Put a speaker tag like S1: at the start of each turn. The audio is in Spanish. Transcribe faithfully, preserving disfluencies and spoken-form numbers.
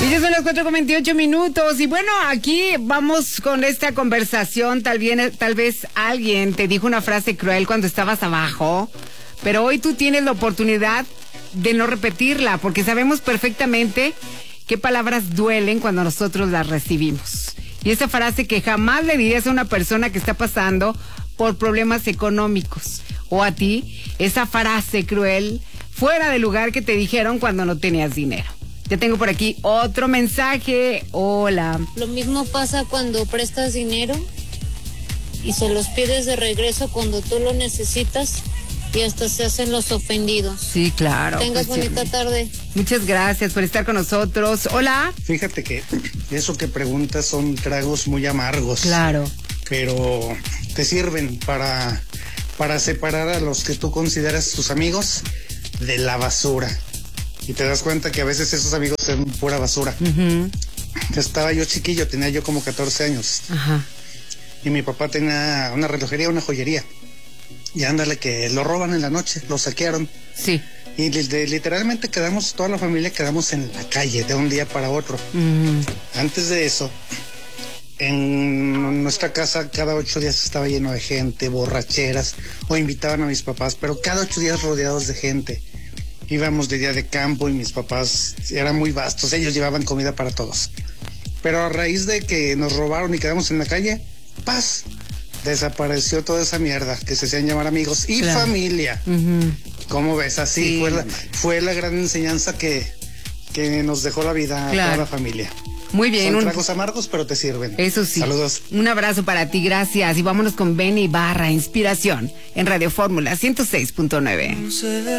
S1: Y ya son las cuatro con veintiocho minutos. Y bueno, aquí vamos con esta conversación. Tal, bien, tal vez alguien te dijo una frase cruel cuando estabas abajo, pero hoy tú tienes la oportunidad de no repetirla, porque sabemos perfectamente qué palabras duelen cuando nosotros las recibimos. Y esa frase que jamás le dirías a una persona que está pasando por problemas económicos. O a ti, esa frase cruel fuera de lugar que te dijeron cuando no tenías dinero. Ya tengo por aquí otro mensaje. Hola.
S2: Lo mismo pasa cuando prestas dinero y se los pides de regreso cuando tú lo necesitas y hasta se hacen los ofendidos.
S1: Sí, claro.
S2: Tengas
S1: pues,
S2: bonita
S1: sí.
S2: tarde.
S1: Muchas gracias por estar con nosotros. Hola.
S3: Fíjate que eso que preguntas son tragos muy amargos.
S1: Claro.
S3: Pero te sirven para, para separar a los que tú consideras tus amigos de la basura. Y te das cuenta que a veces esos amigos son pura basura.
S1: Uh-huh.
S3: Estaba yo chiquillo, tenía yo como catorce años.
S1: Ajá.
S3: Y mi papá tenía una relojería, una joyería. Y ándale que lo roban en la noche, lo saquearon.
S1: Sí.
S3: Y li- de- literalmente quedamos, toda la familia quedamos en la calle de un día para otro.
S1: Uh-huh.
S3: Antes de eso, en nuestra casa cada ocho días estaba lleno de gente, borracheras, o invitaban a mis papás, pero cada ocho días rodeados de gente. Íbamos de día de campo y mis papás eran muy vastos, ellos llevaban comida para todos. Pero a raíz de que nos robaron y quedamos en la calle, paz, desapareció toda esa mierda que se hacían llamar amigos y
S1: Claro.
S3: familia.
S1: Uh-huh.
S3: ¿Cómo ves? Así
S1: Sí.
S3: fue, la, fue la gran enseñanza que, que nos dejó la vida a
S1: Claro.
S3: toda la familia.
S1: Muy bien.
S3: Son
S1: un-
S3: tragos amargos, pero te sirven.
S1: Eso sí.
S3: Saludos.
S1: Un abrazo para ti, gracias. Y vámonos con Benny Barra, Inspiración, en Radio Fórmula ciento seis punto nueve.